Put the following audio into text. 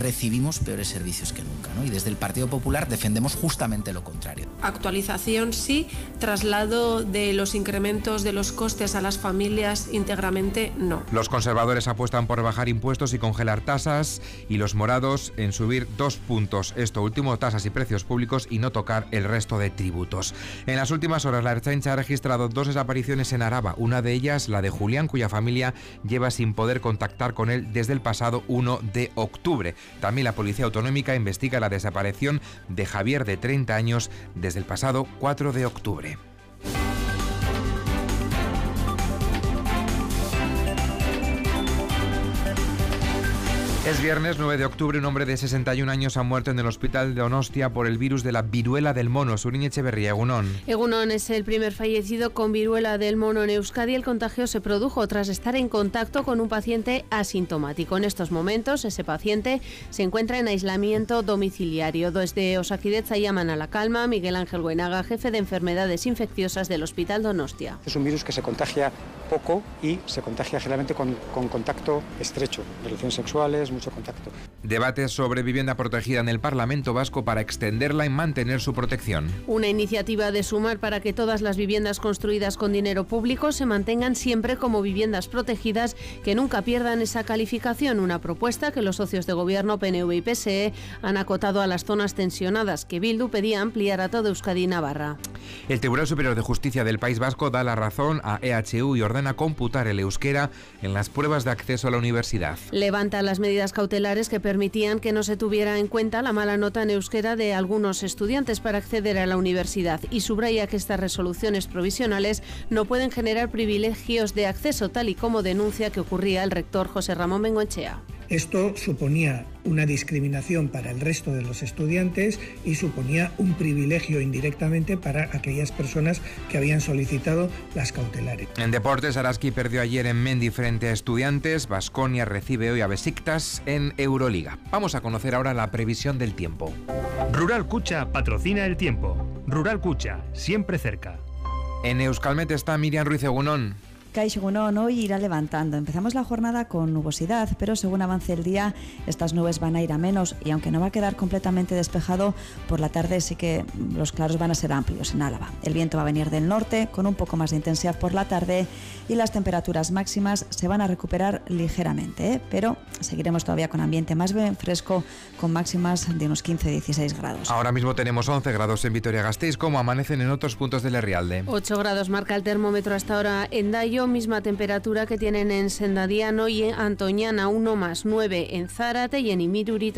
recibimos peores servicios que nunca, ¿no? Y desde el Partido Popular defendemos justamente lo contrario. Actualización sí, traslado de los incrementos de los costes a las familias íntegramente no. Los conservadores apuestan por bajar impuestos y congelar tasas, y los morados en subir 2 puntos. Esto último, tasas y precios públicos, y no tocar el resto de tributos. En las últimas horas la Ertzaintza ha registrado 2 desapariciones en Araba, una de ellas la de Julián, cuya familia lleva sin poder contactar con él desde el pasado 1 de octubre. También la Policía Autonómica investiga la desaparición de Javier, de 30 años, desde el pasado 4 de octubre. Es viernes 9 de octubre, un hombre de 61 años ha muerto en el hospital de Donostia por el virus de la viruela del mono. Suriñe Echeverría, Egunon. Egunon es el primer fallecido con viruela del mono en Euskadi. El contagio se produjo tras estar en contacto con un paciente asintomático. En estos momentos, ese paciente se encuentra en aislamiento domiciliario. Desde Osakidetza llaman a la calma. Miguel Ángel Goenaga, jefe de enfermedades infecciosas del Hospital Donostia. Es un virus que se contagia poco y se contagia generalmente con contacto estrecho, relaciones sexuales, mucho contacto. Debates sobre vivienda protegida en el Parlamento Vasco para extenderla y mantener su protección. Una iniciativa de Sumar para que todas las viviendas construidas con dinero público se mantengan siempre como viviendas protegidas, que nunca pierdan esa calificación. Una propuesta que los socios de gobierno PNV y PSE han acotado a las zonas tensionadas, que Bildu pedía ampliar a toda Euskadi y Navarra. El Tribunal Superior de Justicia del País Vasco da la razón a EHU y ordena computar el euskera en las pruebas de acceso a la universidad. Levanta las medidas cautelares que permitían que no se tuviera en cuenta la mala nota en euskera de algunos estudiantes para acceder a la universidad, y subraya que estas resoluciones provisionales no pueden generar privilegios de acceso, tal y como denuncia que ocurría el rector José Ramón Bengoechea. Esto suponía una discriminación para el resto de los estudiantes y suponía un privilegio indirectamente para aquellas personas que habían solicitado las cautelares. En deportes, Araski perdió ayer en Mendi frente a Estudiantes. Baskonia recibe hoy a Besiktas en Euroliga. Vamos a conocer ahora la previsión del tiempo. Rural Cucha patrocina el tiempo. Rural Cucha, siempre cerca. En Euskalmet está Miriam Ruiz, Egunon. Kaixo, hoy irá levantando. Empezamos la jornada con nubosidad, pero según avance el día, estas nubes van a ir a menos, y aunque no va a quedar completamente despejado, por la tarde sí que los claros van a ser amplios en Álava. El viento va a venir del norte, con un poco más de intensidad por la tarde, y las temperaturas máximas se van a recuperar ligeramente, pero seguiremos todavía con ambiente más bien fresco, con máximas de unos 15-16 grados. Ahora mismo tenemos 11 grados en Vitoria-Gasteiz, como amanecen en otros puntos del Herrialde. 8 grados marca el termómetro hasta ahora en Daio, misma temperatura que tienen en Sendadiano y en Antoñana, 1 más 9 en Zárate y en Imiruri.